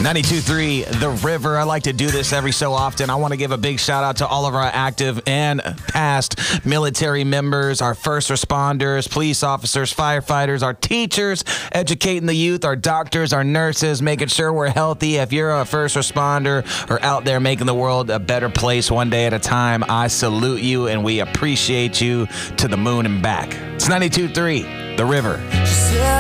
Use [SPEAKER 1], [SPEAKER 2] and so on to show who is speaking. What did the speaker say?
[SPEAKER 1] 92.3 The River. I like to do this every so often. I want to give a big shout out to all of our active and past military members, our first responders, police officers, firefighters, our teachers, educating the youth, our doctors, our nurses, making sure we're healthy. If you're a first responder or out there making the world a better place one day at a time, I salute you and we appreciate you to the moon and back. It's 92.3 The River.